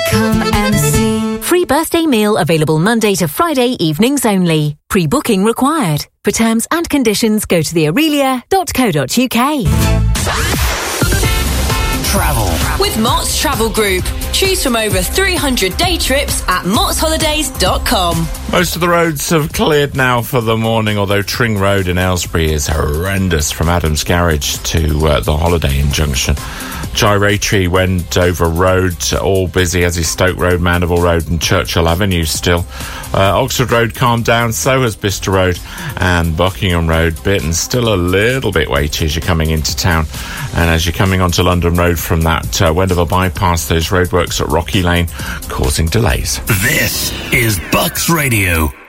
Come and see. Free birthday meal available Monday to Friday evenings only. Pre-booking required. For terms and conditions, go to theaurelia.co.uk. Travel with Mott's Travel Group. Choose from over 300 day trips at mottsholidays.com. Most of the roads have cleared now for the morning, although Tring Road in Aylesbury is horrendous from Adams Garage to the Holiday Inn Junction. Gyratory, Wendover Road, all busy, as is Stoke Road, Mandeville Road and Churchill Avenue still. Oxford Road calmed down, so has Bicester Road and Buckingham Road. Bitton still a little bit weighty as you're coming into town. And as you're coming onto London Road from that Wendover bypass, those roadworks at Rocky Lane causing delays. This is Bucks Radio.